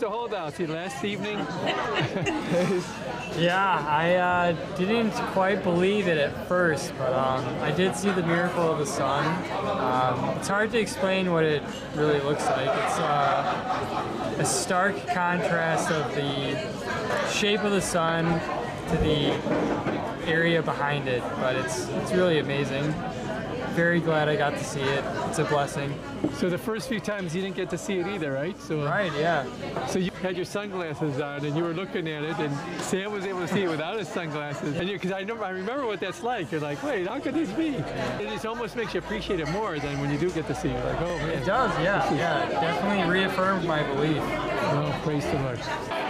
Mr. Holdout, see last evening? Yeah, I didn't quite believe it at first, but I did see the miracle of the sun. It's hard to explain what it really looks like. It's a stark contrast of the shape of the sun to the area behind it, but it's really amazing. Very glad I got to see it. It's a blessing. So the first few times you didn't get to see it either, right? So, Right, yeah. So you had your sunglasses on and you were looking at it, and Sam was able to see it without his sunglasses. And because I remember what that's like. You're like, wait, how could this be? It just almost makes you appreciate it more than when you do get to see it. Like, oh man. It does, yeah. Yeah, it definitely reaffirmed my belief. Oh, praise the Lord.